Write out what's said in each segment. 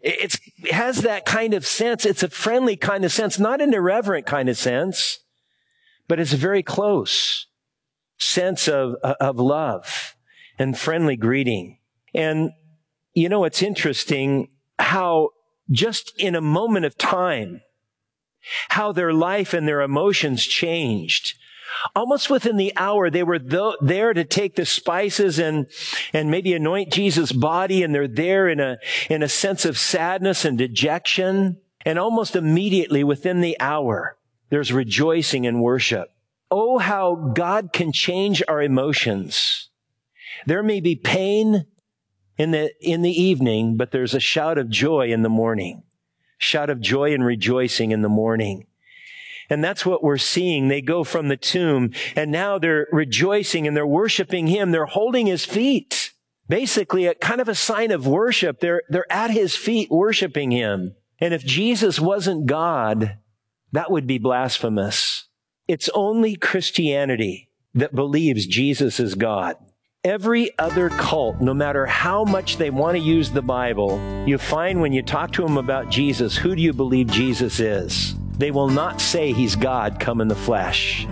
It has that kind of sense. It's a friendly kind of sense, not an irreverent kind of sense, but it's a very close sense of love and friendly greeting. And, you know, it's interesting how just in a moment of time, how their life and their emotions changed. Almost within the hour, they were there to take the spices and maybe anoint Jesus' body, and they're there in a sense of sadness and dejection. And almost immediately within the hour, there's rejoicing and worship. Oh, how God can change our emotions. There may be pain in the evening, but there's a shout of joy in the morning. Shout of joy and rejoicing in the morning. And that's what we're seeing. They go from the tomb, and now they're rejoicing and they're worshiping Him. They're holding His feet. Basically, a kind of a sign of worship. They're at His feet worshiping Him. And if Jesus wasn't God, that would be blasphemous. It's only Christianity that believes Jesus is God. Every other cult, no matter how much they want to use the Bible, you find when you talk to them about Jesus, who do you believe Jesus is? They will not say He's God come in the flesh.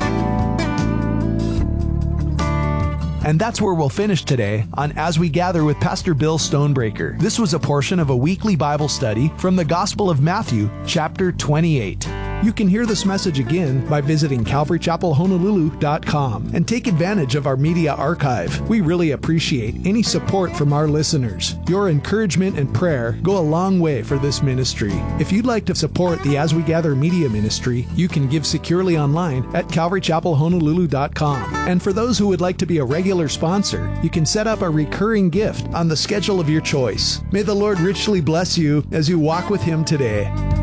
And that's where we'll finish today on As We Gather with Pastor Bill Stonebreaker. This was a portion of a weekly Bible study from the Gospel of Matthew, chapter 28. You can hear this message again by visiting CalvaryChapelHonolulu.com and take advantage of our media archive. We really appreciate any support from our listeners. Your encouragement and prayer go a long way for this ministry. If you'd like to support the As We Gather media ministry, you can give securely online at CalvaryChapelHonolulu.com. And for those who would like to be a regular sponsor, you can set up a recurring gift on the schedule of your choice. May the Lord richly bless you as you walk with Him today.